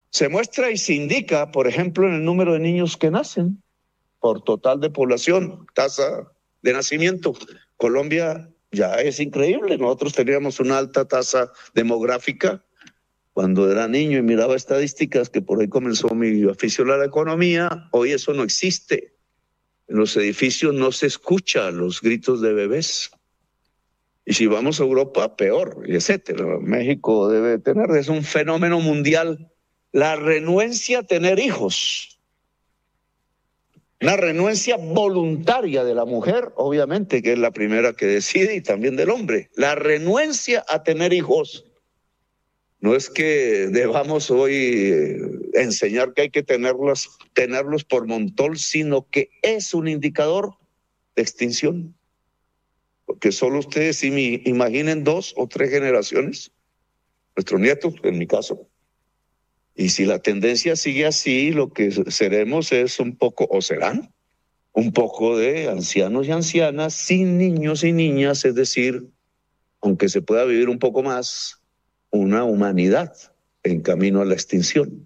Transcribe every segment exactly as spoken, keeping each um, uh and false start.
Se muestra y se indica, por ejemplo, en el número de niños que nacen por total de población, tasa de nacimiento. Colombia ya es increíble. Nosotros teníamos una alta tasa demográfica cuando era niño y miraba estadísticas, que por ahí comenzó mi afición a la economía. Hoy eso no existe. En los edificios no se escucha los gritos de bebés. Y si vamos a Europa, peor, etcétera. México debe tener, es un fenómeno mundial, la renuencia a tener hijos. Una renuencia voluntaria de la mujer, obviamente, que es la primera que decide, y también del hombre. La renuncia a tener hijos. No es que debamos hoy enseñar que hay que tenerlos, tenerlos por montón, sino que es un indicador de extinción. Porque solo ustedes imaginen dos o tres generaciones, nuestros nietos, en mi caso. Y si la tendencia sigue así, lo que seremos es un poco, o serán, un poco de ancianos y ancianas sin niños y niñas, es decir, aunque se pueda vivir un poco más, una humanidad en camino a la extinción.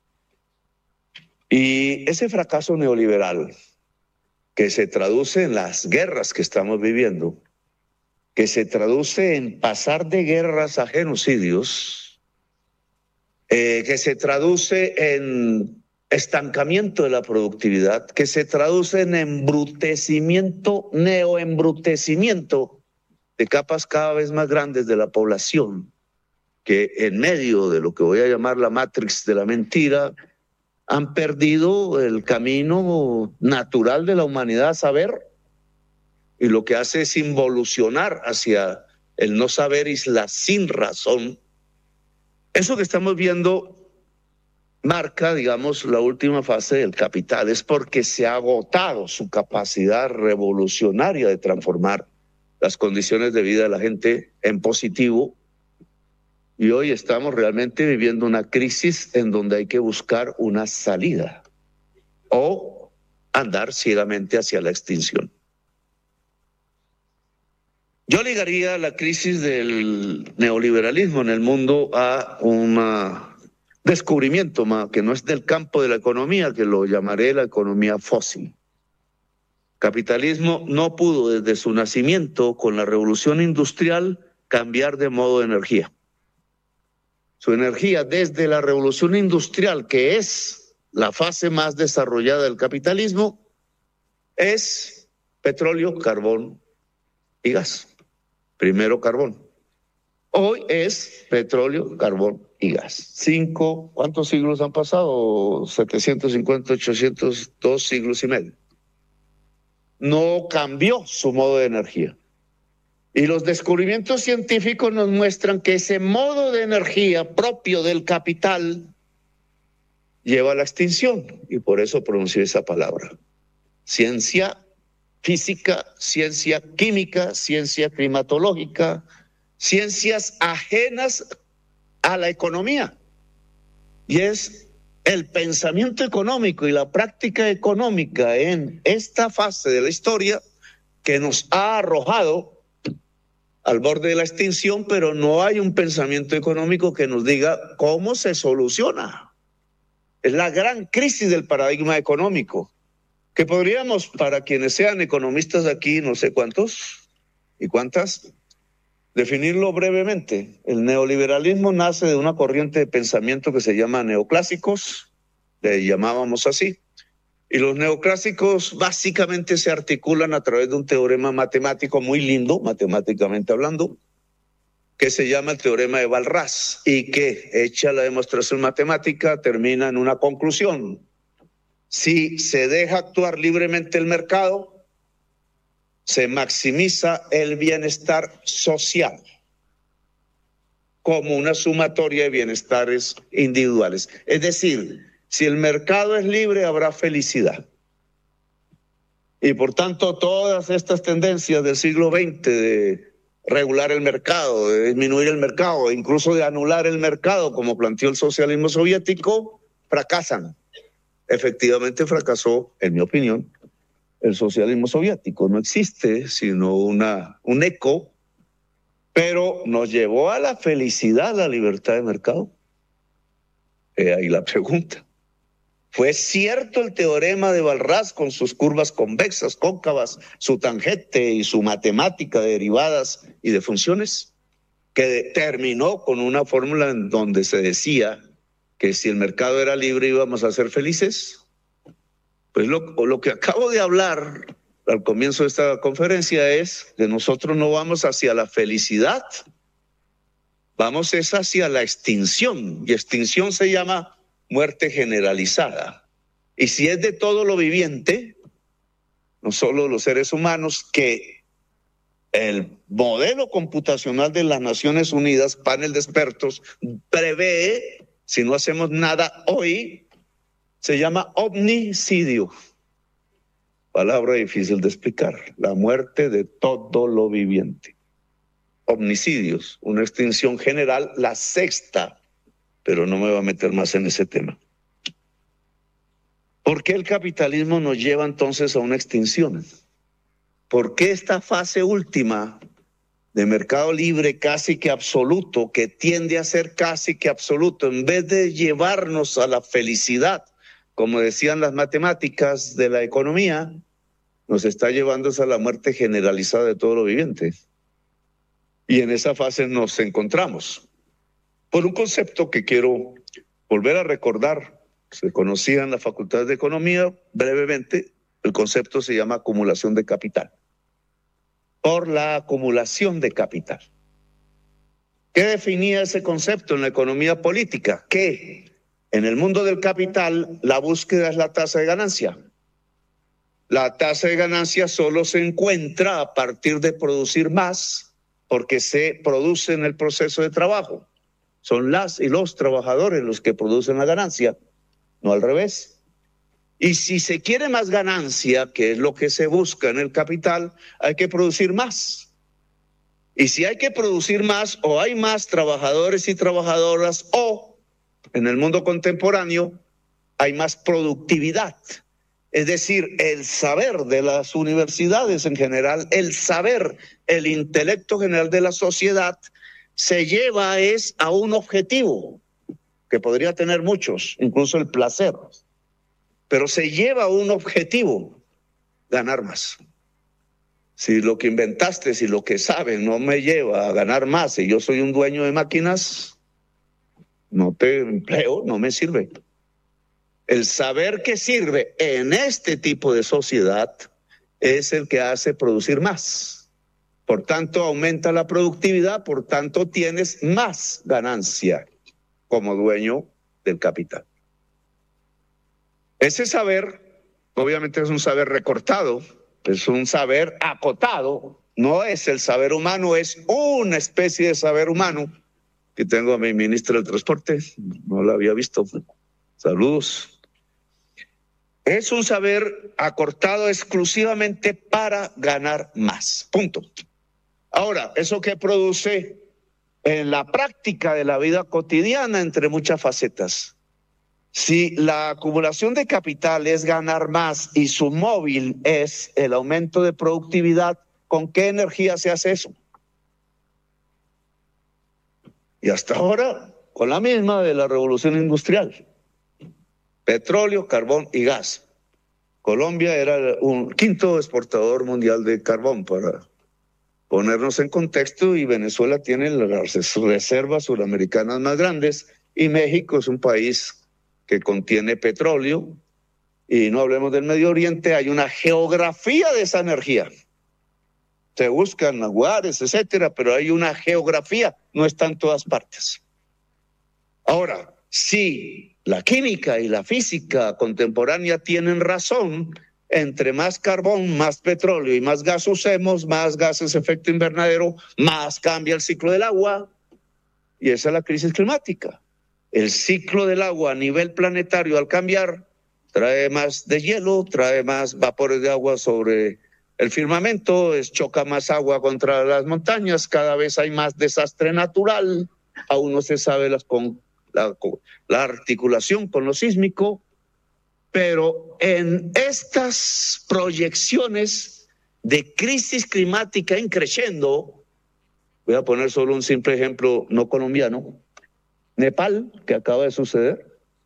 Y ese fracaso neoliberal que se traduce en las guerras que estamos viviendo, que se traduce en pasar de guerras a genocidios, eh, que se traduce en estancamiento de la productividad, que se traduce en embrutecimiento, neoembrutecimiento de capas cada vez más grandes de la población, que en medio de lo que voy a llamar la matrix de la mentira, han perdido el camino natural de la humanidad a saber, y lo que hace es involucionar hacia el no saber y la sin razón. Eso que estamos viendo marca, digamos, la última fase del capital. Es porque se ha agotado su capacidad revolucionaria de transformar las condiciones de vida de la gente en positivo. Y hoy estamos realmente viviendo una crisis en donde hay que buscar una salida o andar ciegamente hacia la extinción. Yo ligaría la crisis del neoliberalismo en el mundo a un descubrimiento que no es del campo de la economía, que lo llamaré la economía fósil. Capitalismo no pudo desde su nacimiento con la revolución industrial cambiar de modo de energía. Su energía desde la revolución industrial, que es la fase más desarrollada del capitalismo, es petróleo, carbón y gas. Primero carbón. Hoy es petróleo, carbón y gas. Cinco, ¿cuántos siglos han pasado? setecientos cincuenta, ochocientos, dos siglos y medio. No cambió su modo de energía. Y los descubrimientos científicos nos muestran que ese modo de energía propio del capital lleva a la extinción. Y por eso pronuncié esa palabra. Ciencia física, ciencia química, ciencia climatológica, ciencias ajenas a la economía. Y es el pensamiento económico y la práctica económica en esta fase de la historia que nos ha arrojado al borde de la extinción, pero no hay un pensamiento económico que nos diga cómo se soluciona. Es la gran crisis del paradigma económico, que podríamos, para quienes sean economistas aquí, no sé cuántos y cuántas, definirlo brevemente. El neoliberalismo nace de una corriente de pensamiento que se llama neoclásicos, le llamábamos así, y los neoclásicos básicamente se articulan a través de un teorema matemático muy lindo, matemáticamente hablando, que se llama el teorema de Walras, y que, hecha la demostración matemática, termina en una conclusión. Si se deja actuar libremente el mercado, se maximiza el bienestar social como una sumatoria de bienestares individuales. Es decir, si el mercado es libre, habrá felicidad. Y por tanto, todas estas tendencias del siglo veinte de regular el mercado, de disminuir el mercado, incluso de anular el mercado, como planteó el socialismo soviético, fracasan. Efectivamente fracasó, en mi opinión, el socialismo soviético. No existe sino una, un eco, pero nos llevó a la felicidad la libertad de mercado. Eh, ahí la pregunta. ¿Fue cierto el teorema de Walras con sus curvas convexas, cóncavas, su tangente y su matemática de derivadas y de funciones? Que terminó con una fórmula en donde se decía que si el mercado era libre íbamos a ser felices. Pues lo, lo que acabo de hablar al comienzo de esta conferencia es que nosotros no vamos hacia la felicidad, vamos es hacia la extinción, y extinción se llama muerte generalizada. Y si es de todo lo viviente, no solo los seres humanos, que el modelo computacional de las Naciones Unidas, panel de expertos, prevé, si no hacemos nada hoy, se llama omnicidio. Palabra difícil de explicar. La muerte de todo lo viviente. Omnicidios, una extinción general, la sexta, pero no me voy a meter más en ese tema. ¿Por qué el capitalismo nos lleva entonces a una extinción? ¿Por qué esta fase última de mercado libre casi que absoluto, que tiende a ser casi que absoluto, en vez de llevarnos a la felicidad, como decían las matemáticas de la economía, nos está llevando a la muerte generalizada de todo lo viviente? Y en esa fase nos encontramos por un concepto que quiero volver a recordar. Se conocía en la Facultad de Economía brevemente. El concepto se llama acumulación de capital. Por la acumulación de capital. ¿Qué definía ese concepto en la economía política? Que en el mundo del capital la búsqueda es la tasa de ganancia. La tasa de ganancia solo se encuentra a partir de producir más, porque se produce en el proceso de trabajo. Son las y los trabajadores los que producen la ganancia, no al revés. Y si se quiere más ganancia, que es lo que se busca en el capital, hay que producir más. Y si hay que producir más, o hay más trabajadores y trabajadoras, o en el mundo contemporáneo hay más productividad. Es decir, el saber de las universidades en general, el saber, el intelecto general de la sociedad, se lleva es a un objetivo, que podría tener muchos, incluso el placer, pero se lleva a un objetivo, ganar más. Si lo que inventaste, si lo que sabes no me lleva a ganar más, y yo soy un dueño de máquinas, no te empleo, no me sirve. El saber que sirve en este tipo de sociedad es el que hace producir más. Por tanto, aumenta la productividad, por tanto, tienes más ganancia como dueño del capital. Ese saber, obviamente, es un saber recortado, es un saber acotado, no es el saber humano, es una especie de saber humano. Aquí tengo a mi ministra del Transporte, no la había visto. Saludos. Es un saber acortado exclusivamente para ganar más. Punto. Ahora, ¿eso qué produce en la práctica de la vida cotidiana entre muchas facetas? Si la acumulación de capital es ganar más y su móvil es el aumento de productividad, ¿con qué energía se hace eso? Y hasta ahora, con la misma de la revolución industrial. Petróleo, carbón y gas. Colombia era un quinto exportador mundial de carbón, para ponernos en contexto, y Venezuela tiene las reservas suramericanas más grandes, y México es un país que contiene petróleo, y no hablemos del Medio Oriente, hay una geografía de esa energía. Se buscan lugares, etcétera, pero hay una geografía, no está en todas partes. Ahora, sí, la química y la física contemporánea tienen razón. Entre más carbón, más petróleo y más gas usemos, más gases de efecto invernadero, más cambia el ciclo del agua. Y esa es la crisis climática. El ciclo del agua a nivel planetario, al cambiar, trae más deshielo, trae más vapores de agua sobre el firmamento, es, choca más agua contra las montañas, cada vez hay más desastre natural, aún no se sabe las con La, la articulación con lo sísmico, pero en estas proyecciones de crisis climática increciendo, voy a poner solo un simple ejemplo no colombiano, Nepal, que acaba de suceder,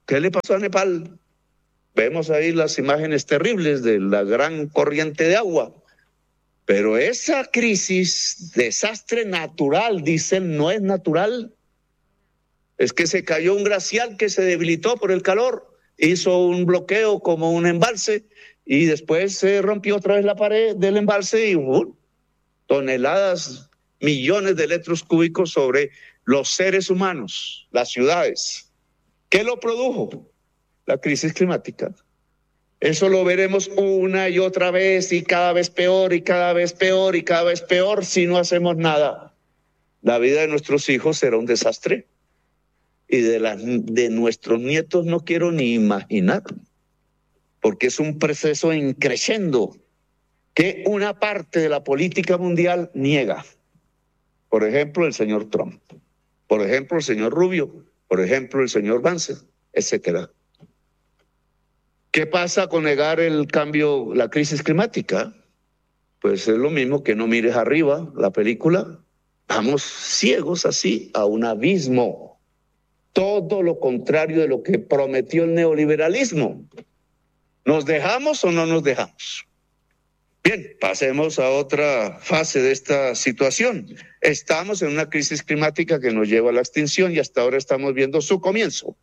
¿Qué le pasó a Nepal? Vemos ahí las imágenes terribles de la gran corriente de agua. Pero esa crisis, desastre natural, dicen, no es natural. Es que se cayó un glacial que se debilitó por el calor, hizo un bloqueo como un embalse y después se rompió otra vez la pared del embalse y uh, toneladas, millones de metros cúbicos sobre los seres humanos, las ciudades. ¿Qué lo produjo? La crisis climática. Eso lo veremos una y otra vez y cada vez peor y cada vez peor y cada vez peor si no hacemos nada. La vida de nuestros hijos será un desastre y de, la, de nuestros nietos no quiero ni imaginar, porque es un proceso increciendo que una parte de la política mundial niega. Por ejemplo, el señor Trump, por ejemplo, el señor Rubio, por ejemplo, el señor Vance, etcétera. ¿Qué pasa con negar el cambio, la crisis climática? Pues es lo mismo que no mires arriba la película. Vamos ciegos así a un abismo. Todo lo contrario de lo que prometió el neoliberalismo. ¿Nos dejamos o no nos dejamos? Bien, pasemos a otra fase de esta situación. Estamos en una crisis climática que nos lleva a la extinción y hasta ahora estamos viendo su comienzo.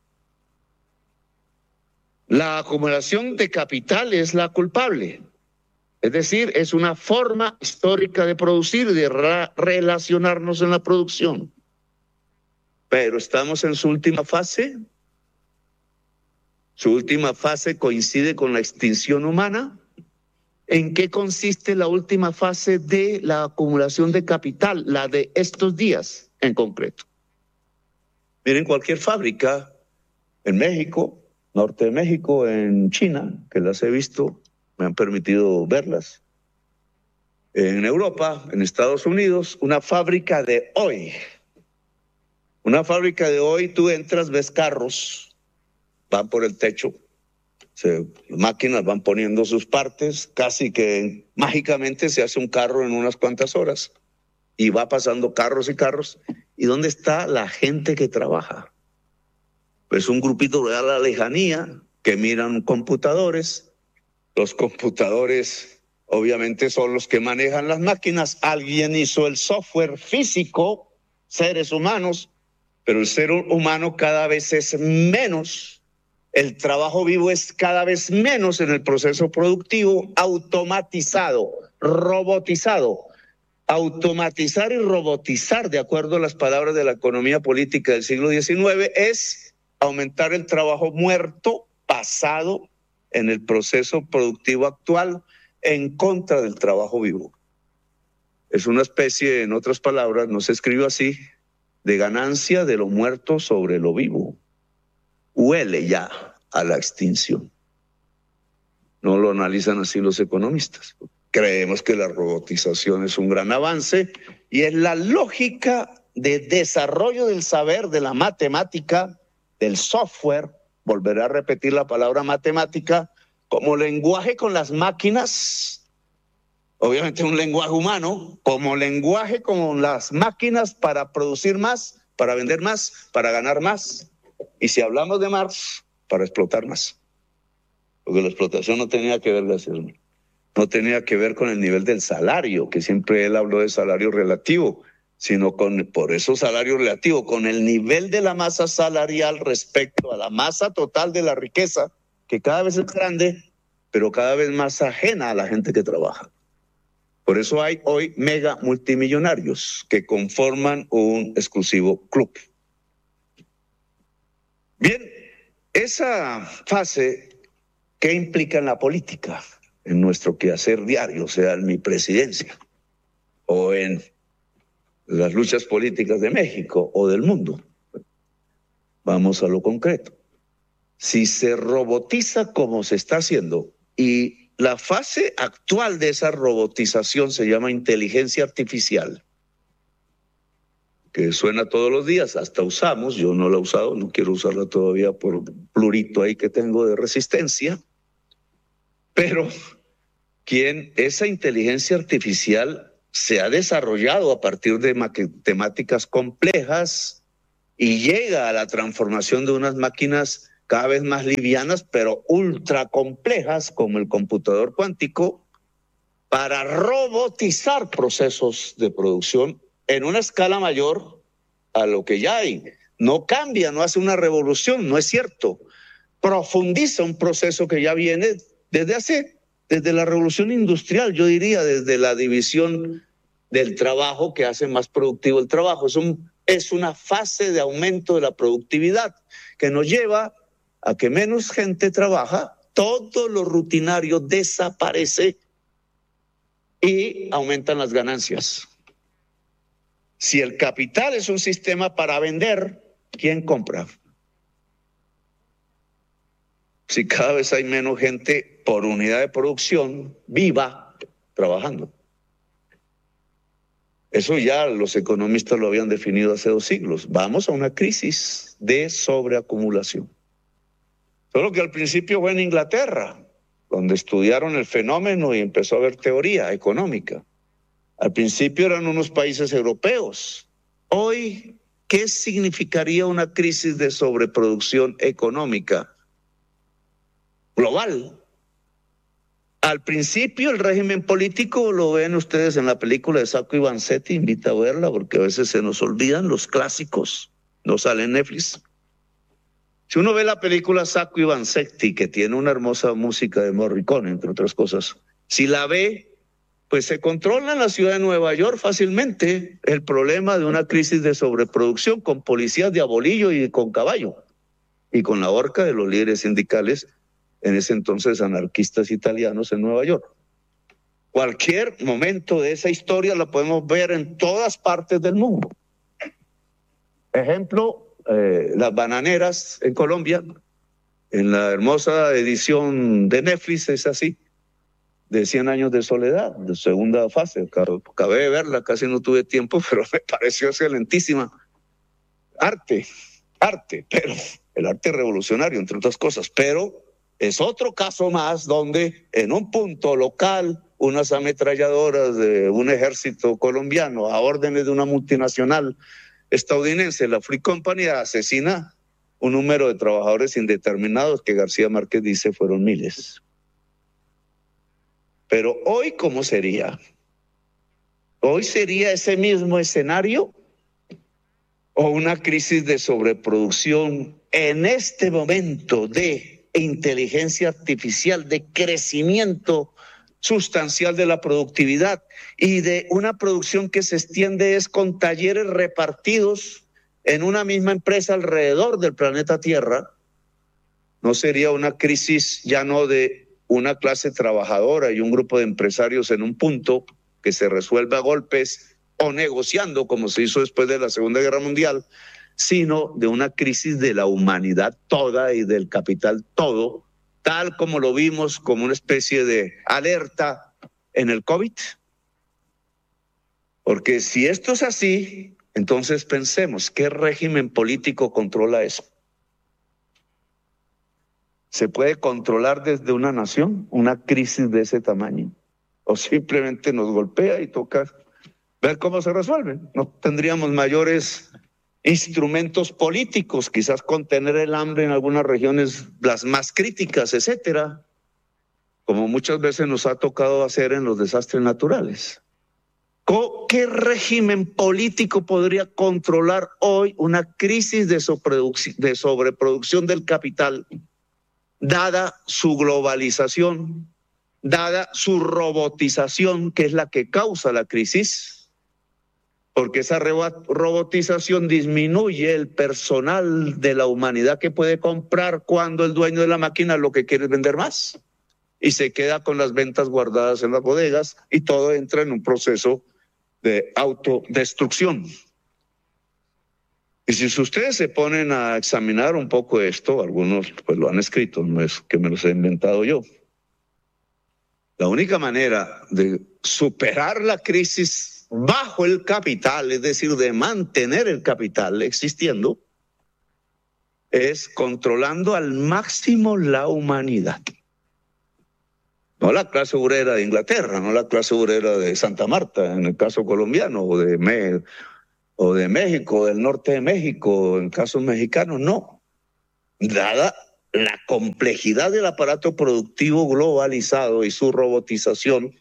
La acumulación de capital es la culpable. Es decir, es una forma histórica de producir y de ra- relacionarnos en la producción. Pero estamos en su última fase. Su última fase coincide con la extinción humana. ¿En qué consiste la última fase de la acumulación de capital, la de estos días en concreto? Miren, cualquier fábrica en México, norte de México, en China, que las he visto, me han permitido verlas, en Europa, en Estados Unidos, una fábrica de hoy, una fábrica de hoy, tú entras, ves carros, van por el techo, se, las máquinas van poniendo sus partes, casi que mágicamente se hace un carro en unas cuantas horas, y va pasando carros y carros, ¿y dónde está la gente que trabaja? Pues un grupito de a la lejanía que miran computadores. Los computadores obviamente son los que manejan las máquinas. Alguien hizo el software físico, seres humanos, pero el ser humano cada vez es menos. El trabajo vivo es cada vez menos en el proceso productivo, automatizado, robotizado. Automatizar y robotizar, de acuerdo a las palabras de la economía política del siglo diecinueve, es aumentar el trabajo muerto, pasado en el proceso productivo actual, en contra del trabajo vivo. Es una especie, en otras palabras, no se escribe así, de ganancia de lo muerto sobre lo vivo. Huele ya a la extinción. No lo analizan así los economistas. Creemos que la robotización es un gran avance y es la lógica de desarrollo del saber, de la matemática, del software, volveré a repetir la palabra matemática, como lenguaje con las máquinas, obviamente un lenguaje humano, como lenguaje con las máquinas para producir más, para vender más, para ganar más. Y si hablamos de más, para explotar más. Porque la explotación no tenía que ver, gracias, no tenía que ver con el nivel del salario, que siempre él habló de salario relativo, sino con, por eso salario relativo, con el nivel de la masa salarial respecto a la masa total de la riqueza, que cada vez es grande, pero cada vez más ajena a la gente que trabaja. Por eso hay hoy mega multimillonarios que conforman un exclusivo club. Bien, esa fase, ¿qué implica en la política? En nuestro quehacer diario, sea en mi presidencia o en las luchas políticas de México o del mundo. Vamos a lo concreto. Si se robotiza como se está haciendo, y la fase actual de esa robotización se llama inteligencia artificial, que suena todos los días, hasta usamos, yo no la he usado, no quiero usarla todavía por un plurito ahí que tengo de resistencia, pero quien esa inteligencia artificial se ha desarrollado a partir de temáticas complejas y llega a la transformación de unas máquinas cada vez más livianas, pero ultra complejas, como el computador cuántico, para robotizar procesos de producción en una escala mayor a lo que ya hay. No cambia, no hace una revolución, no es cierto. Profundiza un proceso que ya viene desde hace, desde la revolución industrial, yo diría, desde la división del trabajo que hace más productivo el trabajo. Es, un, es una fase de aumento de la productividad que nos lleva a que menos gente trabaja, todo lo rutinario desaparece y aumentan las ganancias. Si el capital es un sistema para vender, ¿quién compra? Si cada vez hay menos gente por unidad de producción viva trabajando. Eso ya los economistas lo habían definido hace dos siglos. Vamos a una crisis de sobreacumulación. Solo que al principio fue en Inglaterra, donde estudiaron el fenómeno y empezó a haber teoría económica. Al principio eran unos países europeos. Hoy, ¿qué significaría una crisis de sobreproducción económica global? Al principio el régimen político lo ven ustedes en la película de Sacco y Vanzetti, invita a verla porque a veces se nos olvidan los clásicos, no sale en Netflix. Si uno ve la película Sacco y Vanzetti, que tiene una hermosa música de Morricone, entre otras cosas, si la ve, pues se controla en la ciudad de Nueva York fácilmente el problema de una crisis de sobreproducción con policías de a bolillo y con caballo, y con la horca de los líderes sindicales, en ese entonces anarquistas italianos en Nueva York. Cualquier momento de esa historia la podemos ver en todas partes del mundo. Ejemplo, eh, las bananeras en Colombia, en la hermosa edición de Netflix es así, de cien años de soledad, de segunda fase. Acabé de verla, casi no tuve tiempo, pero me pareció excelentísima. Arte, arte, pero el arte revolucionario, entre otras cosas, pero es otro caso más donde en un punto local unas ametralladoras de un ejército colombiano a órdenes de una multinacional estadounidense, la Free Company, asesina un número de trabajadores indeterminados que García Márquez dice fueron miles. Pero hoy, ¿cómo sería? ¿Hoy sería ese mismo escenario o una crisis de sobreproducción en este momento de inteligencia artificial, de crecimiento sustancial de la productividad y de una producción que se extiende es con talleres repartidos en una misma empresa alrededor del planeta Tierra? ¿No sería una crisis ya no de una clase trabajadora y un grupo de empresarios en un punto que se resuelve a golpes o negociando como se hizo después de la Segunda Guerra Mundial, sino de una crisis de la humanidad toda y del capital todo, tal como lo vimos como una especie de alerta en el COVID? Porque si esto es así, entonces pensemos, ¿qué régimen político controla eso? ¿Se puede controlar desde una nación una crisis de ese tamaño? ¿O simplemente nos golpea y toca ver cómo se resuelve? No tendríamos mayores instrumentos políticos, quizás contener el hambre en algunas regiones, las más críticas, etcétera, como muchas veces nos ha tocado hacer en los desastres naturales. ¿Qué régimen político podría controlar hoy una crisis de sobreproducción del capital, dada su globalización, dada su robotización, que es la que causa la crisis? Porque esa robotización disminuye el personal de la humanidad que puede comprar cuando el dueño de la máquina lo que quiere es vender más y se queda con las ventas guardadas en las bodegas y todo entra en un proceso de autodestrucción. Y si ustedes se ponen a examinar un poco esto, algunos pues lo han escrito, no es que me los he inventado yo. La única manera de superar la crisis bajo el capital, es decir, de mantener el capital existiendo, es controlando al máximo la humanidad. No la clase obrera de Inglaterra, no la clase obrera de Santa Marta, en el caso colombiano, o de, Me- o de México, del norte de México, en casos mexicanos, no. Dada la complejidad del aparato productivo globalizado y su robotización,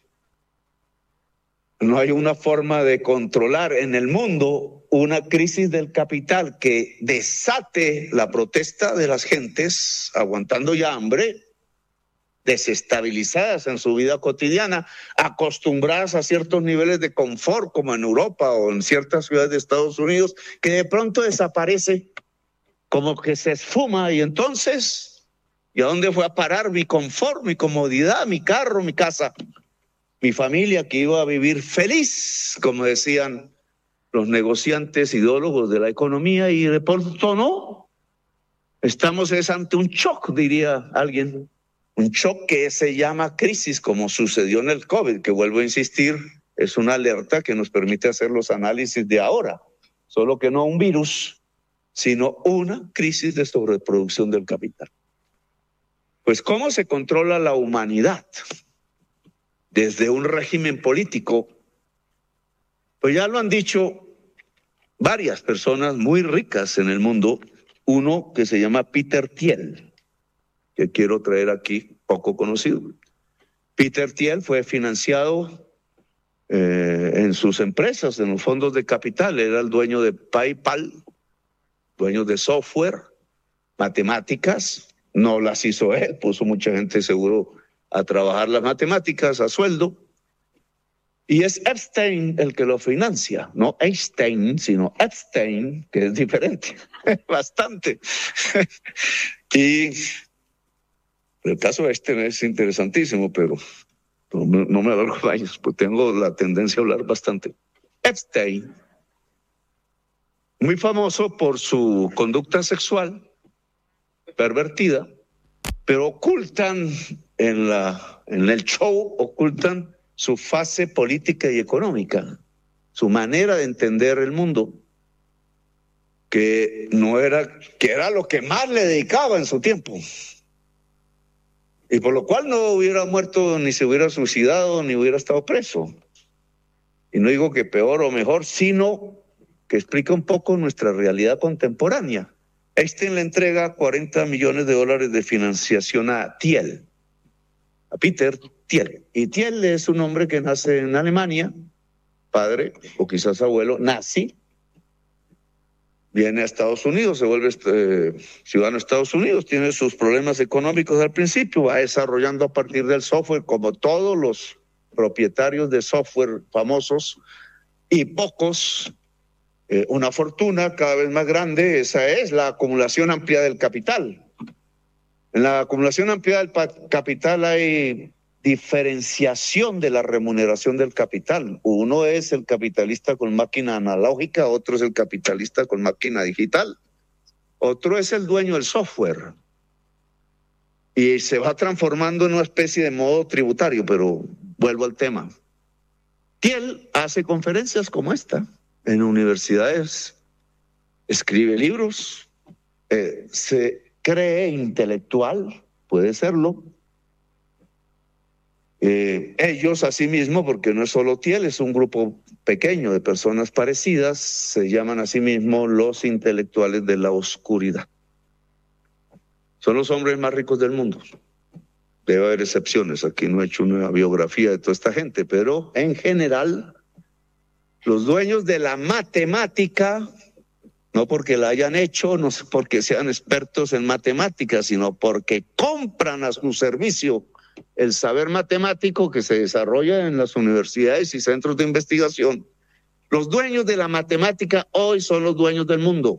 no hay una forma de controlar en el mundo una crisis del capital que desate la protesta de las gentes aguantando ya hambre, desestabilizadas en su vida cotidiana, acostumbradas a ciertos niveles de confort como en Europa o en ciertas ciudades de Estados Unidos, que de pronto desaparece, como que se esfuma, y entonces, ¿y a dónde fue a parar mi confort, mi comodidad, mi carro, mi casa? Mi familia que iba a vivir feliz, como decían los negociantes ideólogos de la economía, y de pronto no. Estamos es ante un shock, diría alguien, un shock que se llama crisis, como sucedió en el COVID, que vuelvo a insistir, es una alerta que nos permite hacer los análisis de ahora, solo que no un virus, sino una crisis de sobreproducción del capital. Pues, ¿cómo se controla la humanidad desde un régimen político? Pues ya lo han dicho varias personas muy ricas en el mundo. Uno que se llama Peter Thiel, que quiero traer aquí, poco conocido. Peter Thiel fue financiado eh, en sus empresas, en los fondos de capital. Era el dueño de PayPal, dueño de software, matemáticas. No las hizo él, puso mucha gente seguro a trabajar las matemáticas a sueldo. Y es Epstein el que lo financia, no Einstein, sino Epstein, que es diferente, bastante. Y el caso de Epstein es interesantísimo, pero no me, no me alargo años, pues tengo la tendencia a hablar bastante. Epstein, muy famoso por su conducta sexual pervertida, pero ocultan en, la, en el show, ocultan su fase política y económica, su manera de entender el mundo, que no era, que era lo que más le dedicaba en su tiempo, y por lo cual no hubiera muerto, ni se hubiera suicidado, ni hubiera estado preso. Y no digo que peor o mejor, sino que explica un poco nuestra realidad contemporánea. Einstein le entrega cuarenta millones de dólares de financiación a Thiel, a Peter Thiel. Y Thiel es un hombre que nace en Alemania, padre o quizás abuelo nazi, viene a Estados Unidos, se vuelve eh, ciudadano de Estados Unidos, tiene sus problemas económicos al principio, va desarrollando a partir del software, como todos los propietarios de software famosos, y pocos, eh, una fortuna cada vez más grande. Esa es la acumulación amplia del capital. En la acumulación amplia del capital hay diferenciación de la remuneración del capital. Uno es el capitalista con máquina analógica, otro es el capitalista con máquina digital, otro es el dueño del software. Y se va transformando en una especie de modo tributario, pero vuelvo al tema. Thiel hace conferencias como esta en universidades, escribe libros, eh, se cree intelectual, puede serlo. Eh, ellos asimismo, porque no es solo Thiel, es un grupo pequeño de personas parecidas, se llaman asimismo los intelectuales de la oscuridad. Son los hombres más ricos del mundo. Debe haber excepciones, aquí no he hecho una biografía de toda esta gente, pero en general, los dueños de la matemática, no porque la hayan hecho, no porque sean expertos en matemáticas, sino porque compran a su servicio el saber matemático que se desarrolla en las universidades y centros de investigación. Los dueños de la matemática hoy son los dueños del mundo.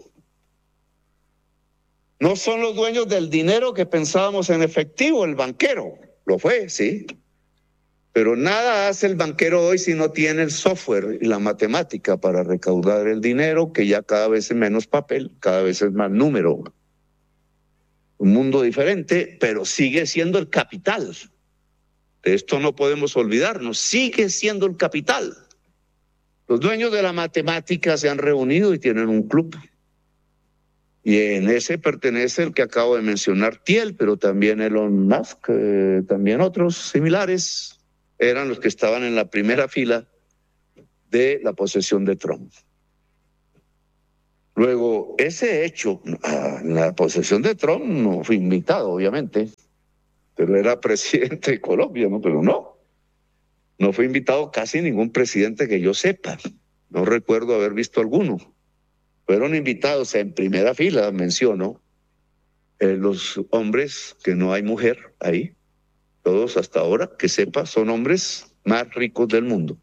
No son los dueños del dinero que pensábamos en efectivo, el banquero. Lo fue, sí. Pero nada hace el banquero hoy si no tiene el software y la matemática para recaudar el dinero, que ya cada vez es menos papel, cada vez es más número. Un mundo diferente, pero sigue siendo el capital. De esto no podemos olvidarnos, sigue siendo el capital. Los dueños de la matemática se han reunido y tienen un club. Y en ese pertenece el que acabo de mencionar, Thiel, pero también Elon Musk, eh, también otros similares, eran los que estaban en la primera fila de la posesión de Trump. Luego, ese hecho, en la posesión de Trump no fue invitado, obviamente, pero era presidente de Colombia, ¿no? Pero no, no fue invitado casi ningún presidente que yo sepa. No recuerdo haber visto alguno. Fueron invitados en primera fila, menciono, eh, los hombres, que no hay mujer ahí, todos hasta ahora, que sepa, son hombres más ricos del mundo.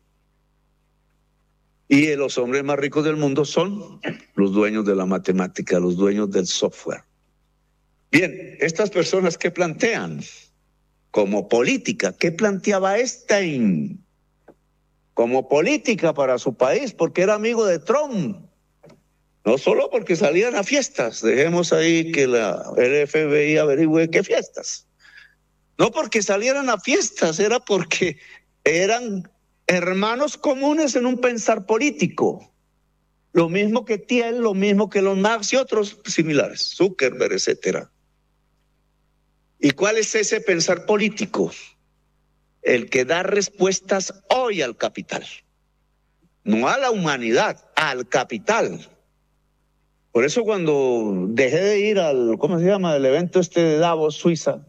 Y los hombres más ricos del mundo son los dueños de la matemática, los dueños del software. Bien, estas personas que plantean como política, ¿qué planteaba Einstein? Como política para su país, porque era amigo de Trump. No solo porque salían a fiestas, dejemos ahí que la el F B I averigüe qué fiestas. No porque salieran a fiestas, era porque eran hermanos comunes en un pensar político. Lo mismo que Thiel, lo mismo que los Marx y otros similares, Zuckerberg, etcétera. ¿Y cuál es ese pensar político? El que da respuestas hoy al capital. No a la humanidad, al capital. Por eso cuando dejé de ir al, ¿cómo se llama? El evento este de Davos, Suiza.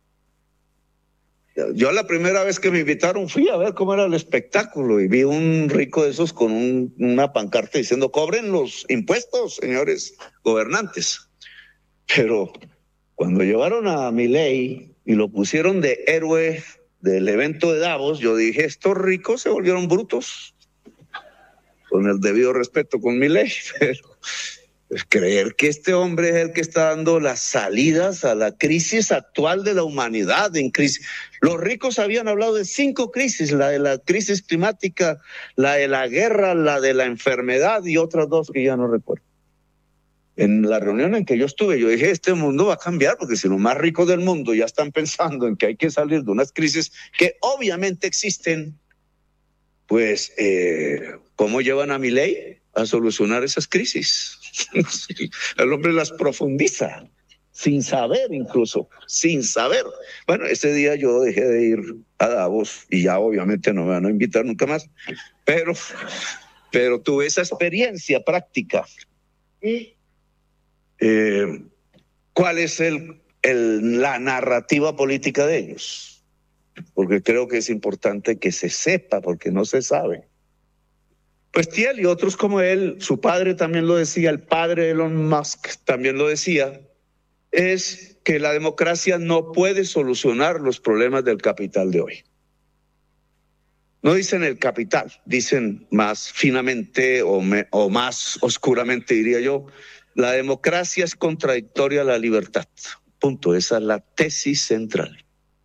Yo la primera vez que me invitaron fui a ver cómo era el espectáculo y vi un rico de esos con un, una pancarta diciendo cobren los impuestos, señores gobernantes. Pero cuando llevaron a Milei y lo pusieron de héroe del evento de Davos, yo dije, estos ricos se volvieron brutos, con el debido respeto con Milei, pero pues creer que este hombre es el que está dando las salidas a la crisis actual de la humanidad. En crisis. Los ricos habían hablado de cinco crisis, la de la crisis climática, la de la guerra, la de la enfermedad y otras dos que ya no recuerdo. En la reunión en que yo estuve, yo dije, este mundo va a cambiar, porque si los más ricos del mundo ya están pensando en que hay que salir de unas crisis que obviamente existen, pues, eh, ¿cómo llevan a Milei a solucionar esas crisis? El hombre las profundiza, sin saber incluso, sin saber. Bueno, ese día yo dejé de ir a Davos y ya obviamente no me van a invitar nunca más, pero, pero tuve esa experiencia práctica. Y eh, ¿cuál es el, el, la narrativa política de ellos? Porque creo que es importante que se sepa, porque no se sabe. Pues Thiel y otros como él, su padre también lo decía, el padre de Elon Musk también lo decía, es que la democracia no puede solucionar los problemas del capital de hoy. No dicen el capital, dicen más finamente o, me, o más oscuramente, diría yo, la democracia es contradictoria a la libertad. Punto, esa es la tesis central.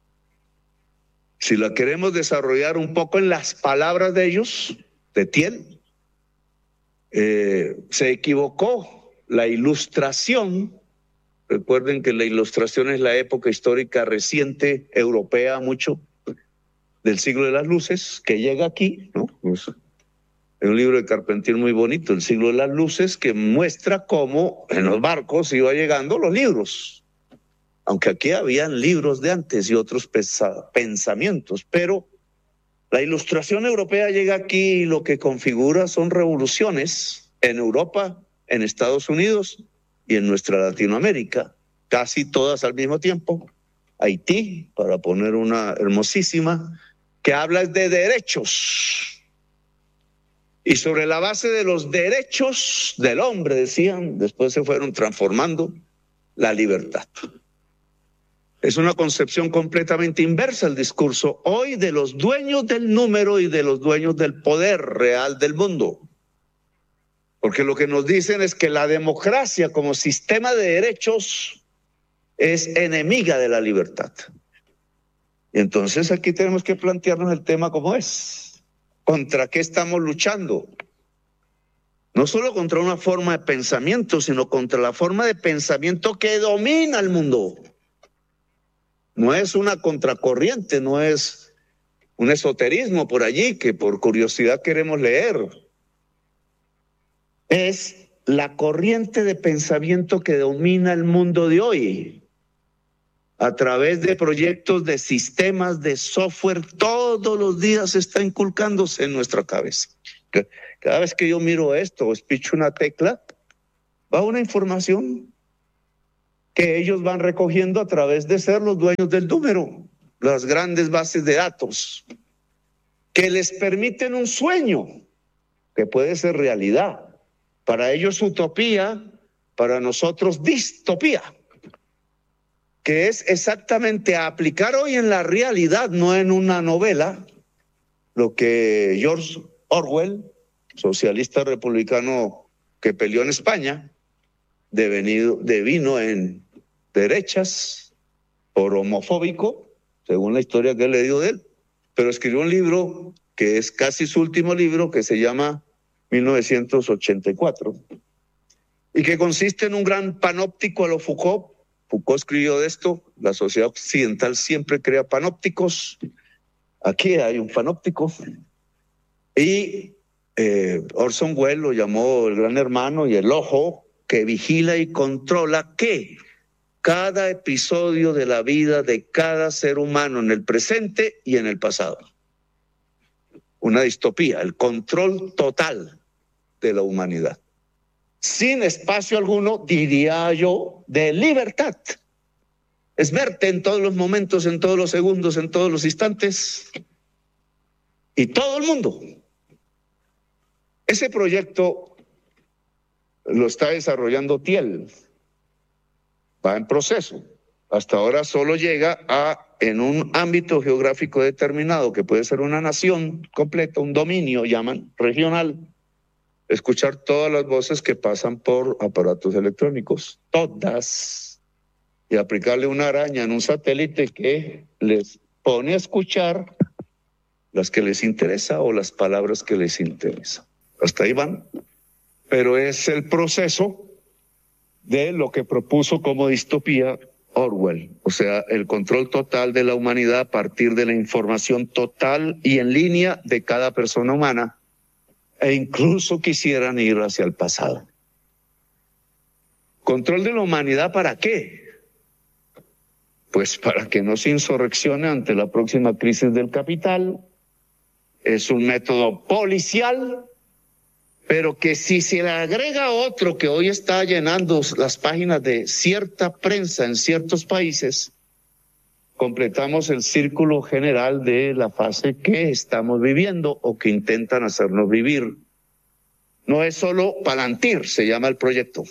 Si la queremos desarrollar un poco en las palabras de ellos, de Thiel, Eh, se equivocó la ilustración. Recuerden que la ilustración es la época histórica reciente europea, mucho del siglo de las luces, que llega aquí, ¿no? Es un libro de Carpentier muy bonito, El siglo de las luces, que muestra cómo en los barcos iba llegando los libros, aunque aquí habían libros de antes y otros pensamientos, pero la ilustración europea llega aquí y lo que configura son revoluciones en Europa, en Estados Unidos y en nuestra Latinoamérica, casi todas al mismo tiempo. Haití, para poner una hermosísima, que habla de derechos. Y sobre la base de los derechos del hombre, decían, después se fueron transformando la libertad. Es una concepción completamente inversa el discurso hoy de los dueños del número y de los dueños del poder real del mundo. Porque lo que nos dicen es que la democracia como sistema de derechos es enemiga de la libertad. Y entonces aquí tenemos que plantearnos el tema como es. ¿Contra qué estamos luchando? No solo contra una forma de pensamiento, sino contra la forma de pensamiento que domina el mundo. No es una contracorriente, no es un esoterismo por allí que por curiosidad queremos leer. Es la corriente de pensamiento que domina el mundo de hoy. A través de proyectos, de sistemas, de software, todos los días está inculcándose en nuestra cabeza. Cada vez que yo miro esto o espicho una tecla, va una información que ellos van recogiendo a través de ser los dueños del número, las grandes bases de datos, que les permiten un sueño que puede ser realidad. Para ellos utopía, para nosotros distopía, que es exactamente aplicar hoy en la realidad, no en una novela, lo que George Orwell, socialista republicano que peleó en España, devenido, devino en derechas por homofóbico, según la historia que he leído de él, pero escribió un libro que es casi su último libro, que se llama mil novecientos ochenta y cuatro, y que consiste en un gran panóptico a lo Foucault. Foucault escribió de esto: la sociedad occidental siempre crea panópticos, aquí hay un panóptico, y eh, Orson Welles lo llamó el gran hermano y el ojo que vigila y controla que cada episodio de la vida de cada ser humano en el presente y en el pasado. Una distopía, el control total de la humanidad, sin espacio alguno, diría yo, de libertad. Es verte en todos los momentos, en todos los segundos, en todos los instantes, y todo el mundo. Ese proyecto lo está desarrollando Thiel, va en proceso. Hasta ahora solo llega a, en un ámbito geográfico determinado, que puede ser una nación completa, un dominio, llaman, regional, escuchar todas las voces que pasan por aparatos electrónicos, todas, y aplicarle una araña en un satélite que les pone a escuchar las que les interesa o las palabras que les interesa. Hasta ahí van. Pero es el proceso de lo que propuso como distopía Orwell, o sea, el control total de la humanidad a partir de la información total y en línea de cada persona humana, e incluso quisieran ir hacia el pasado. ¿Control de la humanidad para qué? Pues para que no se insurreccione ante la próxima crisis del capital. Es un método policial, pero que si se le agrega otro que hoy está llenando las páginas de cierta prensa en ciertos países, completamos el círculo general de la fase que estamos viviendo o que intentan hacernos vivir. No es solo Palantir, se llama el proyecto.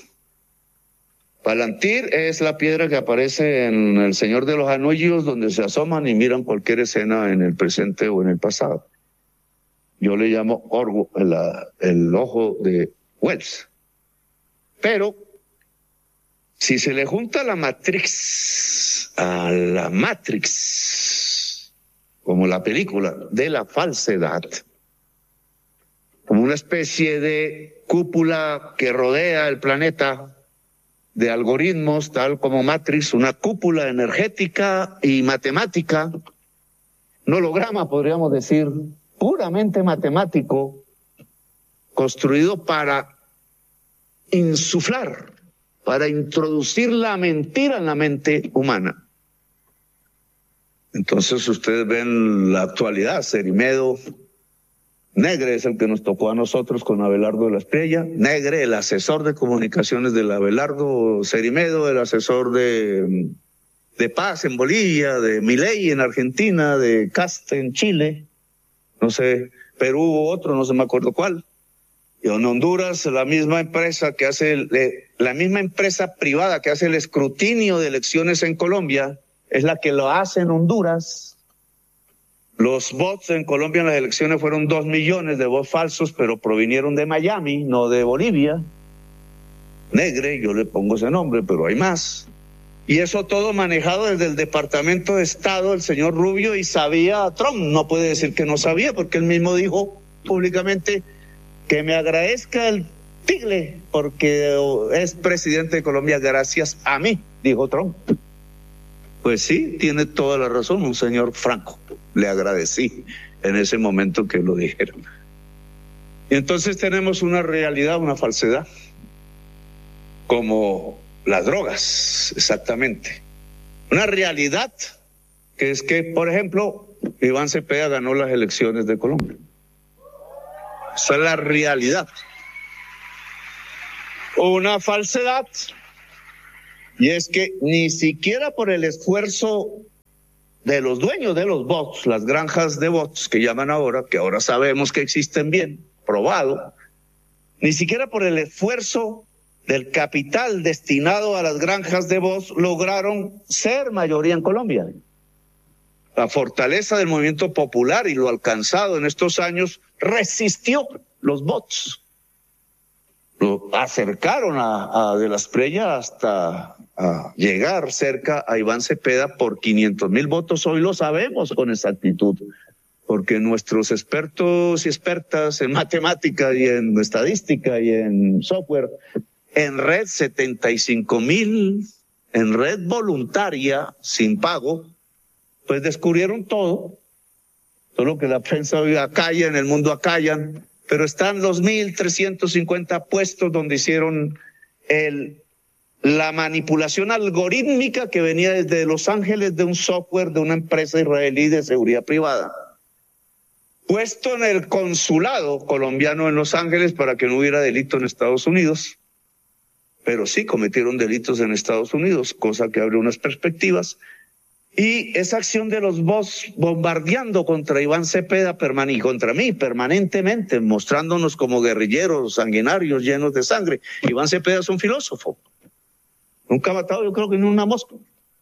Palantir es la piedra que aparece en El Señor de los Anillos, donde se asoman y miran cualquier escena en el presente o en el pasado. Yo le llamo Orwell, la, el ojo de Wells. Pero si se le junta la Matrix a la Matrix, como la película de la falsedad, como una especie de cúpula que rodea el planeta de algoritmos, tal como Matrix, una cúpula energética y matemática, un holograma, podríamos decir, puramente matemático, construido para insuflar, para introducir la mentira en la mente humana. Entonces ustedes ven la actualidad, Cerimedo, Negre es el que nos tocó a nosotros con Abelardo de la Estrella, Negre, el asesor de comunicaciones del Abelardo, Cerimedo, el asesor de, de Paz en Bolivia, de Milei en Argentina, de Cast en Chile, no sé, Perú hubo otro, no se me acuerdo cuál. Y en Honduras, la misma empresa que hace, el, eh, la misma empresa privada que hace el escrutinio de elecciones en Colombia, es la que lo hace en Honduras. Los bots en Colombia en las elecciones fueron dos millones de bots falsos, pero provinieron de Miami, no de Bolivia. Negre, yo le pongo ese nombre, pero hay más. Y eso todo manejado desde el Departamento de Estado del señor Rubio, y sabía Trump. No puede decir que no sabía, porque él mismo dijo públicamente que me agradezca el Tigle porque es presidente de Colombia gracias a mí, dijo Trump. Pues sí, tiene toda la razón, un señor franco. Le agradecí en ese momento que lo dijeron. Y entonces tenemos una realidad, una falsedad, como las drogas, exactamente. Una realidad que es que, por ejemplo, Iván Cepeda ganó las elecciones de Colombia. Esa es la realidad. una falsedad, y es que ni siquiera por el esfuerzo de los dueños de los bots, las granjas de bots que llaman ahora, que ahora sabemos que existen bien, probado, ni siquiera por el esfuerzo del capital destinado a las granjas de bots lograron ser mayoría en Colombia. La fortaleza del movimiento popular y lo alcanzado en estos años resistió los bots. Lo acercaron a, a De la Espriella hasta a llegar cerca a Iván Cepeda por quinientos mil votos. Hoy lo sabemos con exactitud, porque nuestros expertos y expertas en matemática y en estadística y en software, en red setenta y cinco mil, en red voluntaria, sin pago, pues descubrieron todo, todo lo que la prensa hoy acalla, en el mundo acallan, pero están los mil trescientos cincuenta puestos donde hicieron el, la manipulación algorítmica que venía desde Los Ángeles de un software de una empresa israelí de seguridad privada, puesto en el consulado colombiano en Los Ángeles para que no hubiera delito en Estados Unidos, pero sí cometieron delitos en Estados Unidos, cosa que abre unas perspectivas. Y esa acción de los bots bombardeando contra Iván Cepeda y contra mí permanentemente, mostrándonos como guerrilleros sanguinarios llenos de sangre. Iván Cepeda es un filósofo. Nunca ha matado, yo creo que ni una mosca.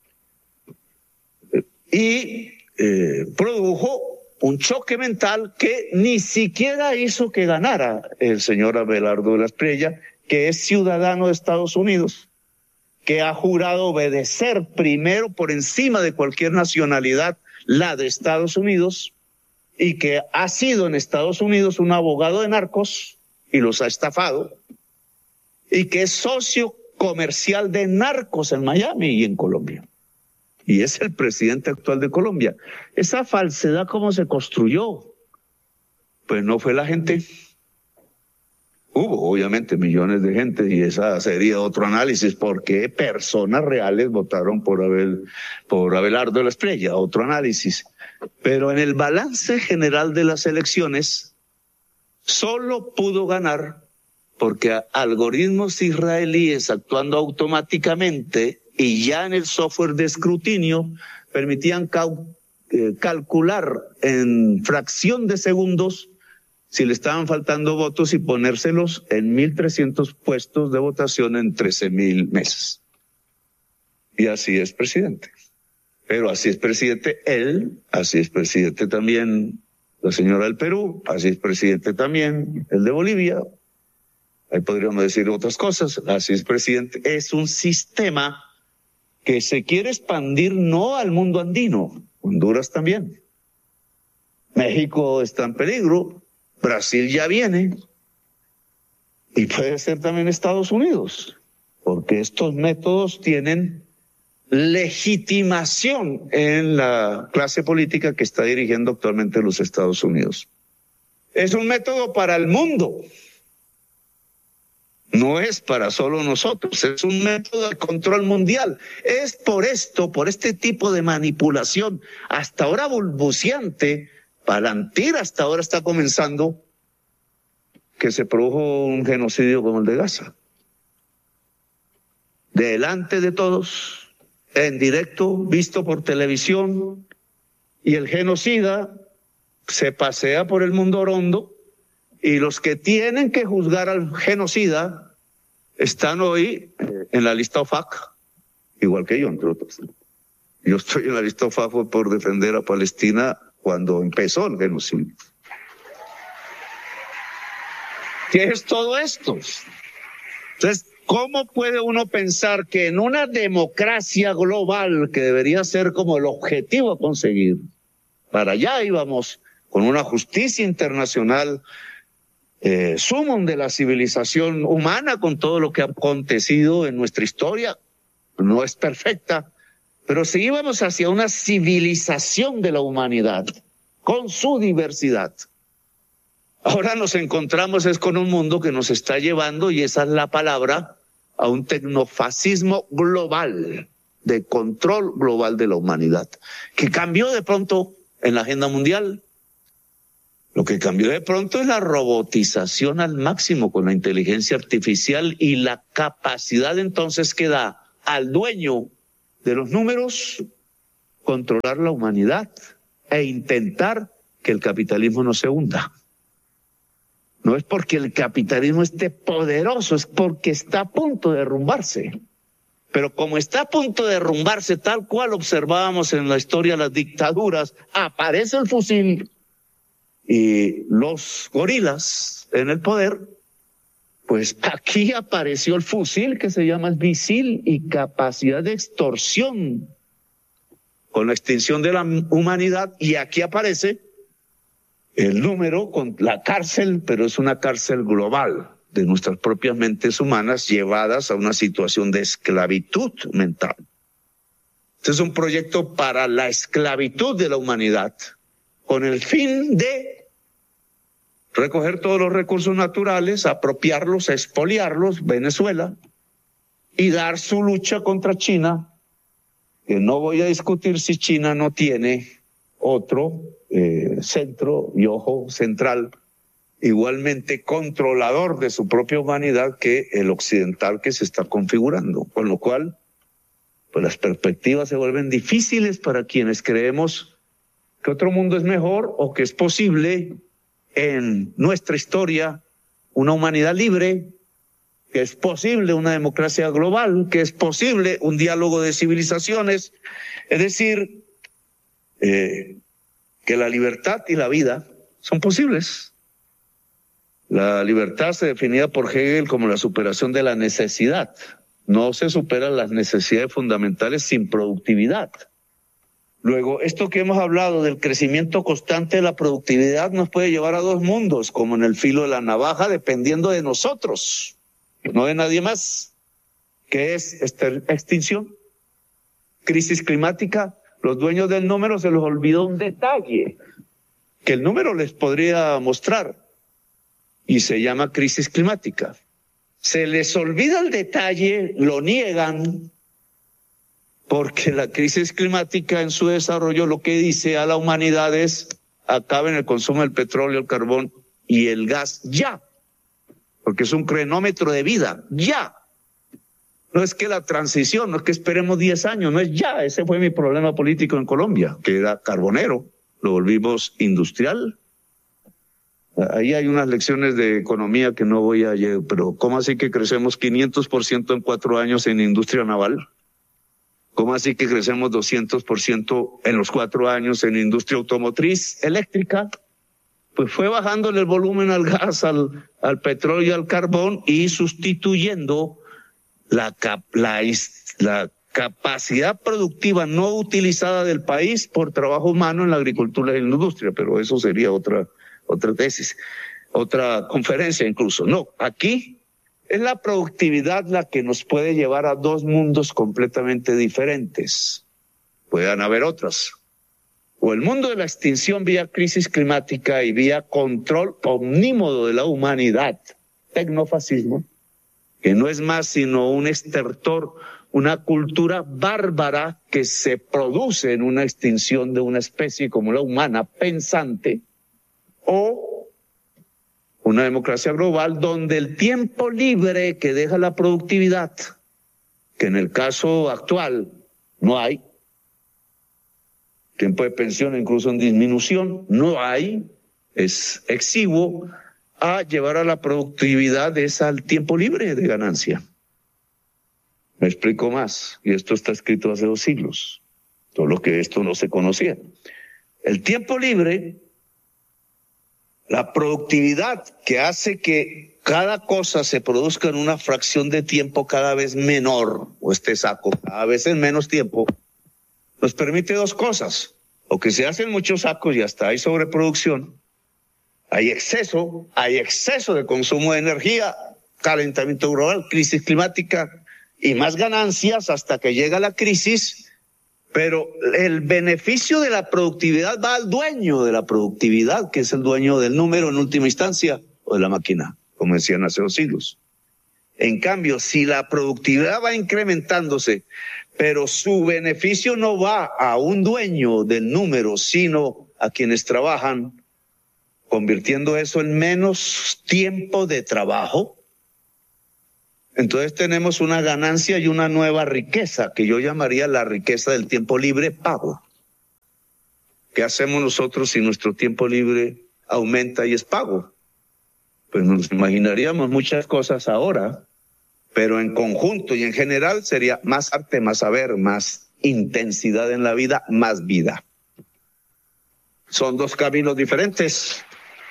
Y eh, produjo un choque mental que ni siquiera hizo que ganara el señor Abelardo de la Espriella, que es ciudadano de Estados Unidos, que ha jurado obedecer primero por encima de cualquier nacionalidad la de Estados Unidos, y que ha sido en Estados Unidos un abogado de narcos y los ha estafado, y que es socio comercial de narcos en Miami y en Colombia, y es el presidente actual de Colombia. Esa falsedad, ¿cómo se construyó? Pues no fue la gente. Hubo obviamente millones de gente, y esa sería otro análisis, porque personas reales votaron por Abel, por Abelardo de la Espriella, otro análisis. Pero en el balance general de las elecciones, solo pudo ganar porque algoritmos israelíes actuando automáticamente y ya en el software de escrutinio permitían cal, eh, calcular en fracción de segundos si le estaban faltando votos y ponérselos en mil trescientos puestos de votación en trece mil mesas. Y así es presidente. Pero así es presidente él, así es presidente también la señora del Perú, así es presidente también el de Bolivia. Ahí podríamos decir otras cosas, así es presidente. Es un sistema que se quiere expandir no al mundo andino, Honduras también. México está en peligro. Brasil ya viene, y puede ser también Estados Unidos, porque estos métodos tienen legitimación en la clase política que está dirigiendo actualmente los Estados Unidos. Es un método para el mundo, no es para solo nosotros, es un método de control mundial. Es por esto, por este tipo de manipulación, hasta ahora balbuciante, Palantir hasta ahora está comenzando, que se produjo un genocidio como el de Gaza. Delante de todos, en directo, visto por televisión, y el genocida se pasea por el mundo orondo, y los que tienen que juzgar al genocida están hoy en la lista O F A C, igual que yo, entre otros. Yo estoy en la lista O F A C por defender a Palestina cuando empezó el genocidio. ¿Qué es todo esto? Entonces, ¿cómo puede uno pensar que en una democracia global, que debería ser como el objetivo a conseguir, para allá íbamos, con una justicia internacional, eh, sumum de la civilización humana, con todo lo que ha acontecido en nuestra historia, no es perfecta, pero si íbamos hacia una civilización de la humanidad, con su diversidad, ahora nos encontramos es con un mundo que nos está llevando, y esa es la palabra, a un tecnofascismo global, de control global de la humanidad, que cambió de pronto en la agenda mundial. Lo que cambió de pronto es la robotización al máximo con la inteligencia artificial y la capacidad entonces que da al dueño de los números controlar la humanidad e intentar que el capitalismo no se hunda. No es porque el capitalismo esté poderoso, es porque está a punto de derrumbarse. Pero como está a punto de derrumbarse, tal cual observábamos en la historia de las dictaduras, aparece el fusil y los gorilas en el poder, pues aquí apareció el fusil que se llama el misil y capacidad de extorsión con la extinción de la humanidad, y aquí aparece el número con la cárcel, pero es una cárcel global de nuestras propias mentes humanas llevadas a una situación de esclavitud mental. Este es un proyecto para la esclavitud de la humanidad, con el fin de recoger todos los recursos naturales, apropiarlos, expoliarlos, Venezuela, y dar su lucha contra China, que no voy a discutir si China no tiene otro eh, centro y ojo central igualmente controlador de su propia humanidad que el occidental que se está configurando, con lo cual pues las perspectivas se vuelven difíciles para quienes creemos que otro mundo es mejor o que es posible en nuestra historia una humanidad libre, que es posible una democracia global, que es posible un diálogo de civilizaciones, es decir, eh, que la libertad y la vida son posibles. La libertad se definía por Hegel como la superación de la necesidad. No se superan las necesidades fundamentales sin productividad. Luego, esto que hemos hablado del crecimiento constante de la productividad nos puede llevar a dos mundos, como en el filo de la navaja, dependiendo de nosotros, no de nadie más, que es esta extinción, crisis climática. Los dueños del número se les olvidó un detalle que el número les podría mostrar y se llama crisis climática. Se les olvida el detalle, lo niegan, porque la crisis climática en su desarrollo lo que dice a la humanidad es acaben el consumo del petróleo, el carbón y el gas ya, porque es un cronómetro de vida, ya. No es que la transición, no es que esperemos diez años, no es ya. Ese fue mi problema político en Colombia, que era carbonero, lo volvimos industrial. Ahí hay unas lecciones de economía que no voy a llegar, pero ¿cómo así que crecemos quinientos por ciento en cuatro años en industria naval? ¿Cómo así que crecemos doscientos por ciento en los cuatro años en industria automotriz eléctrica? Pues fue bajándole el volumen al gas, al, al petróleo y al carbón y sustituyendo la, cap, la, la capacidad productiva no utilizada del país por trabajo humano en la agricultura y en la industria, pero eso sería otra, otra tesis, otra conferencia incluso. No, aquí es la productividad la que nos puede llevar a dos mundos completamente diferentes. Puedan haber otras. O el mundo de la extinción vía crisis climática y vía control omnímodo de la humanidad, tecnofascismo, que no es más sino un estertor, una cultura bárbara que se produce en una extinción de una especie como la humana pensante, o una democracia global donde el tiempo libre que deja la productividad, que en el caso actual no hay, tiempo de pensión incluso en disminución, no hay, es exiguo, a llevar a la productividad es al tiempo libre de ganancia. Me explico más, y esto está escrito hace dos siglos, solo que esto no se conocía. El tiempo libre, la productividad que hace que cada cosa se produzca en una fracción de tiempo cada vez menor, o este saco cada vez en menos tiempo, nos permite dos cosas, o que se hacen muchos sacos y hasta hay sobreproducción, hay exceso, hay exceso de consumo de energía, calentamiento global, crisis climática y más ganancias hasta que llega la crisis, pero el beneficio de la productividad va al dueño de la productividad, que es el dueño del número en última instancia, o de la máquina, como decían hace dos siglos. En cambio, si la productividad va incrementándose, pero su beneficio no va a un dueño del número, sino a quienes trabajan, convirtiendo eso en menos tiempo de trabajo. Entonces tenemos una ganancia y una nueva riqueza, que yo llamaría la riqueza del tiempo libre pago. ¿Qué hacemos nosotros si nuestro tiempo libre aumenta y es pago? Pues nos imaginaríamos muchas cosas ahora, pero en conjunto y en general sería más arte, más saber, más intensidad en la vida, más vida. Son dos caminos diferentes.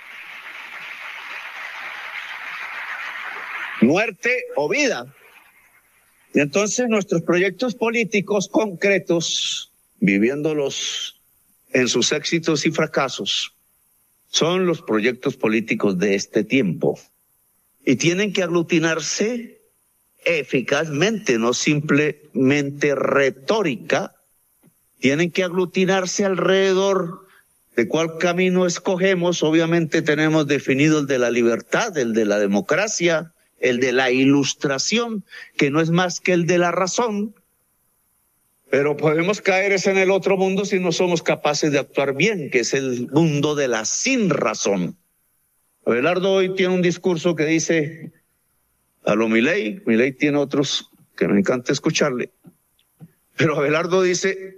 Muerte o vida. Y entonces nuestros proyectos políticos concretos, viviéndolos en sus éxitos y fracasos, son los proyectos políticos de este tiempo. Y tienen que aglutinarse eficazmente, no simplemente retórica. Tienen que aglutinarse alrededor de cuál camino escogemos. Obviamente tenemos definido el de la libertad, el de la democracia, el de la ilustración, que no es más que el de la razón. Pero podemos caer en el otro mundo si no somos capaces de actuar bien, que es el mundo de la sin razón. Abelardo hoy tiene un discurso que dice a lo Milei, Milei tiene otros que me encanta escucharle, pero Abelardo dice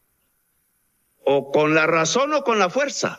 o con la razón o con la fuerza.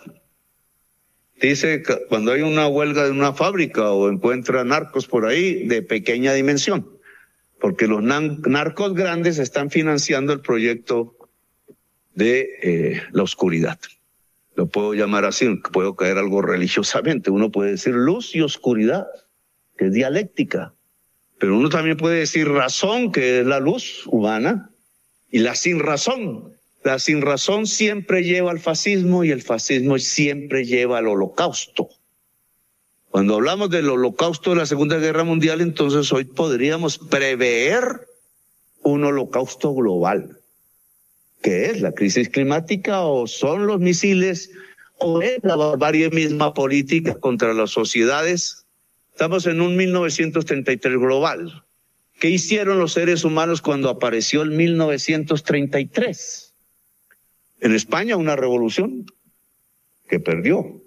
Dice que cuando hay una huelga de una fábrica o encuentra narcos por ahí de pequeña dimensión, porque los narcos grandes están financiando el proyecto de eh, la oscuridad. Lo puedo llamar así, puedo caer algo religiosamente. Uno puede decir luz y oscuridad, que es dialéctica, pero uno también puede decir razón, que es la luz humana, y la sin razón. La sin razón siempre lleva al fascismo y el fascismo siempre lleva al holocausto. Cuando hablamos del holocausto de la Segunda Guerra Mundial, entonces hoy podríamos prever un holocausto global. ¿Qué es? ¿La crisis climática o son los misiles o es la barbarie misma política contra las sociedades? Estamos en un mil novecientos treinta y tres global. ¿Qué hicieron los seres humanos cuando apareció el mil novecientos treinta y tres? En España una revolución que perdió.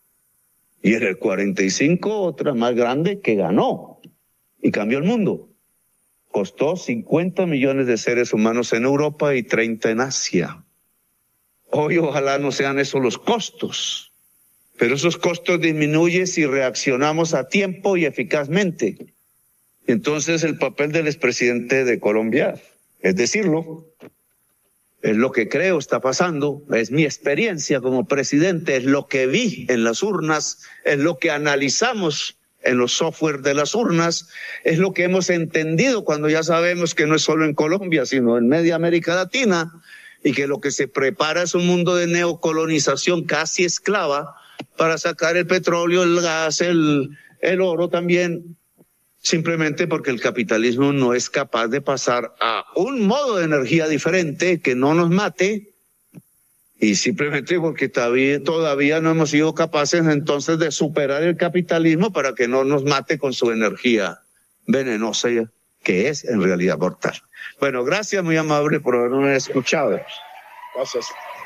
Y en el cuarenta y cinco otra más grande que ganó y cambió el mundo. Costó cincuenta millones de seres humanos en Europa y treinta en Asia. Hoy ojalá no sean esos los costos, pero esos costos disminuyen si reaccionamos a tiempo y eficazmente. Entonces el papel del expresidente de Colombia es decirlo. Es lo que creo está pasando, es mi experiencia como presidente, es lo que vi en las urnas, es lo que analizamos en los software de las urnas, es lo que hemos entendido cuando ya sabemos que no es solo en Colombia, sino en media América Latina, y que lo que se prepara es un mundo de neocolonización casi esclava para sacar el petróleo, el gas, el, el oro también, simplemente porque el capitalismo no es capaz de pasar a un modo de energía diferente que no nos mate, y simplemente porque todavía, todavía no hemos sido capaces entonces de superar el capitalismo para que no nos mate con su energía venenosa, que es en realidad mortal. Bueno, gracias, muy amable por haberme escuchado. Gracias.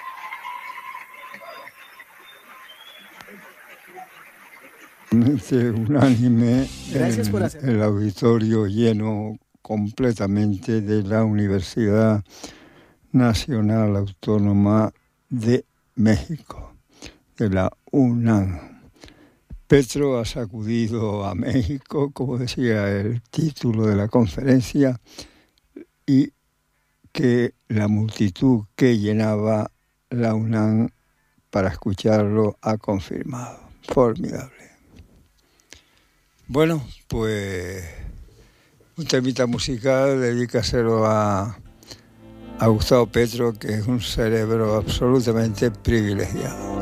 Unánime, Gracias por hacer. El auditorio lleno completamente de la Universidad Nacional Autónoma de México, de la UNAM. Petro ha sacudido a México, como decía el título de la conferencia, y que la multitud que llenaba la UNAM para escucharlo ha confirmado. Formidable. Bueno, pues un temita musical, dedícaselo a, a Gustavo Petro, que es un cerebro absolutamente privilegiado.